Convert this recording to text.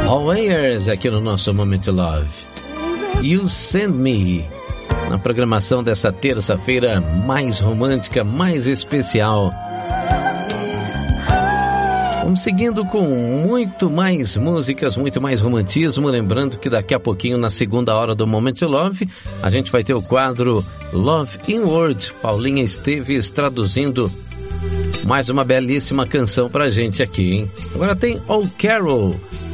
Always aqui no nosso Moment Love. You Send Me, na programação dessa terça-feira mais romântica, mais especial. Vamos seguindo com muito mais músicas, muito mais romantismo. Lembrando que daqui a pouquinho, na segunda hora do Moment Love, a gente vai ter o quadro Love in Words. Paulinha Esteves traduzindo mais uma belíssima canção pra gente aqui, hein? Agora tem Oh Carol,